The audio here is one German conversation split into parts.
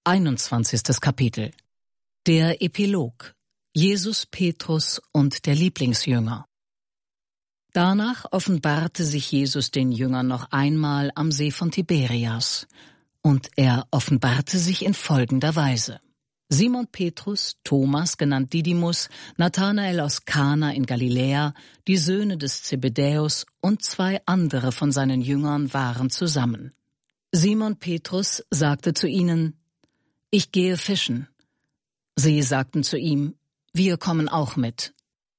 21. Kapitel. Der Epilog. Jesus, Petrus und der Lieblingsjünger. Danach offenbarte sich Jesus den Jüngern noch einmal am See von Tiberias. Und er offenbarte sich in folgender Weise. Simon Petrus, Thomas, genannt Didymus, Nathanael aus Kana in Galiläa, die Söhne des Zebedäus und 2 andere von seinen Jüngern waren zusammen. Simon Petrus sagte zu ihnen: »Ich gehe fischen.« Sie sagten zu ihm: »Wir kommen auch mit.«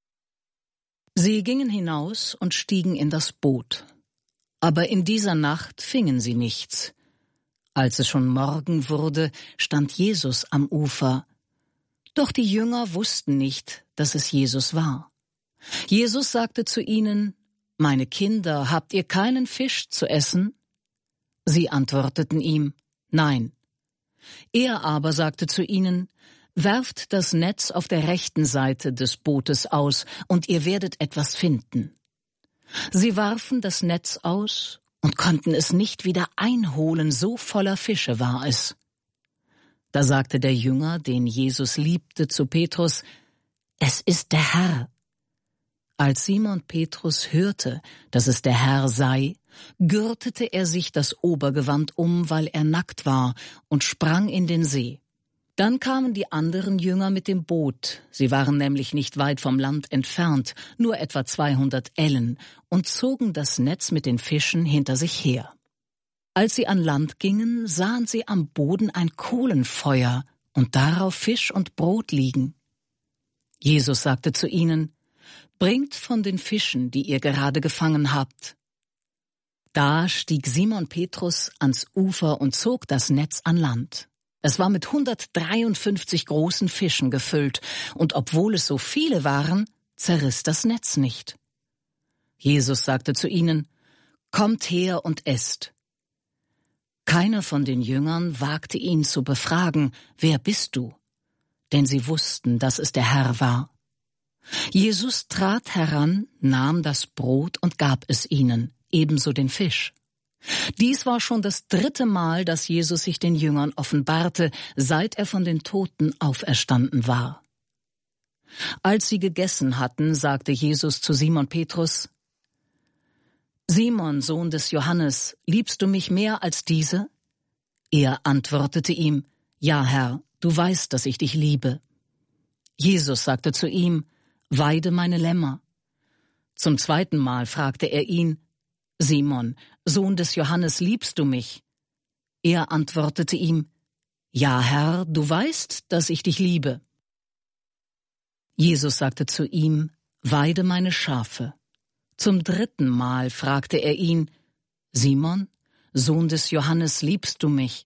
Sie gingen hinaus und stiegen in das Boot. Aber in dieser Nacht fingen sie nichts. Als es schon Morgen wurde, stand Jesus am Ufer. Doch die Jünger wussten nicht, dass es Jesus war. Jesus sagte zu ihnen: »Meine Kinder, habt ihr keinen Fisch zu essen?« Sie antworteten ihm: »Nein.« Er aber sagte zu ihnen: »Werft das Netz auf der rechten Seite des Bootes aus, und ihr werdet etwas finden.« Sie warfen das Netz aus und konnten es nicht wieder einholen, so voller Fische war es. Da sagte der Jünger, den Jesus liebte, zu Petrus: »Es ist der Herr.« Als Simon Petrus hörte, dass es der Herr sei, gürtete er sich das Obergewand um, weil er nackt war, und sprang in den See. Dann kamen die anderen Jünger mit dem Boot, sie waren nämlich nicht weit vom Land entfernt, nur etwa 200 Ellen, und zogen das Netz mit den Fischen hinter sich her. Als sie an Land gingen, sahen sie am Boden ein Kohlenfeuer und darauf Fisch und Brot liegen. Jesus sagte zu ihnen: »Bringt von den Fischen, die ihr gerade gefangen habt.« Da stieg Simon Petrus ans Ufer und zog das Netz an Land. Es war mit 153 großen Fischen gefüllt, und obwohl es so viele waren, zerriss das Netz nicht. Jesus sagte zu ihnen: »Kommt her und esst.« Keiner von den Jüngern wagte ihn zu befragen: »Wer bist du?« Denn sie wussten, dass es der Herr war. Jesus trat heran, nahm das Brot und gab es ihnen, ebenso den Fisch. Dies war schon das 3. Mal, dass Jesus sich den Jüngern offenbarte, seit er von den Toten auferstanden war. Als sie gegessen hatten, sagte Jesus zu Simon Petrus: »Simon, Sohn des Johannes, liebst du mich mehr als diese?« Er antwortete ihm: »Ja, Herr, du weißt, dass ich dich liebe.« Jesus sagte zu ihm: »Weide meine Lämmer.« Zum 2. Mal fragte er ihn: »Simon, Sohn des Johannes, liebst du mich?« Er antwortete ihm: »Ja, Herr, du weißt, dass ich dich liebe.« Jesus sagte zu ihm: »Weide meine Schafe.« Zum 3. Mal fragte er ihn: »Simon, Sohn des Johannes, liebst du mich?«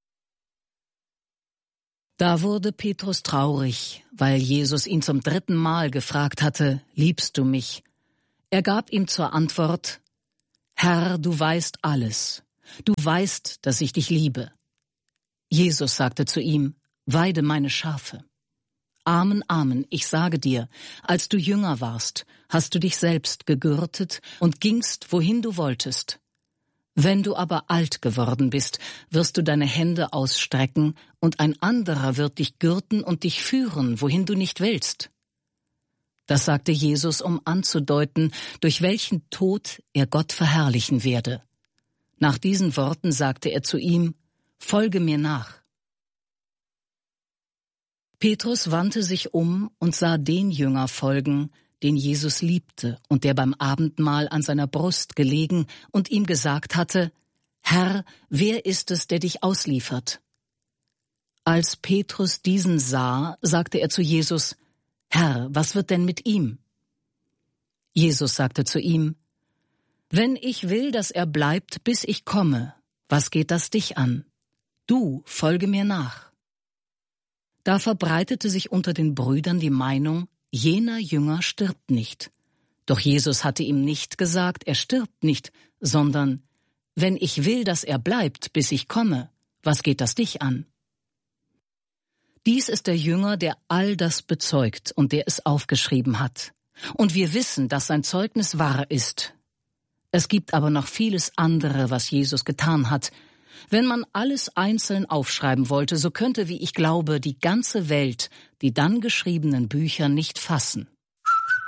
Da wurde Petrus traurig, weil Jesus ihn zum 3. Mal gefragt hatte: »Liebst du mich?« Er gab ihm zur Antwort: »Herr, du weißt alles. Du weißt, dass ich dich liebe.« Jesus sagte zu ihm: »Weide meine Schafe.« »Amen, Amen, ich sage dir, als du jünger warst, hast du dich selbst gegürtet und gingst, wohin du wolltest. Wenn du aber alt geworden bist, wirst du deine Hände ausstrecken, und ein anderer wird dich gürten und dich führen, wohin du nicht willst.« Das sagte Jesus, um anzudeuten, durch welchen Tod er Gott verherrlichen werde. Nach diesen Worten sagte er zu ihm: »Folge mir nach.« Petrus wandte sich um und sah den Jünger folgen, den Jesus liebte und der beim Abendmahl an seiner Brust gelegen und ihm gesagt hatte: »Herr, wer ist es, der dich ausliefert?« Als Petrus diesen sah, sagte er zu Jesus: »Herr, was wird denn mit ihm?« Jesus sagte zu ihm: »Wenn ich will, dass er bleibt, bis ich komme, was geht das dich an? Du, folge mir nach.« Da verbreitete sich unter den Brüdern die Meinung, jener Jünger stirbt nicht. Doch Jesus hatte ihm nicht gesagt, er stirbt nicht, sondern: »Wenn ich will, dass er bleibt, bis ich komme, was geht das dich an?« Dies ist der Jünger, der all das bezeugt und der es aufgeschrieben hat. Und wir wissen, dass sein Zeugnis wahr ist. Es gibt aber noch vieles andere, was Jesus getan hat. Wenn man alles einzeln aufschreiben wollte, so könnte, wie ich glaube, die ganze Welt die dann geschriebenen Bücher nicht fassen.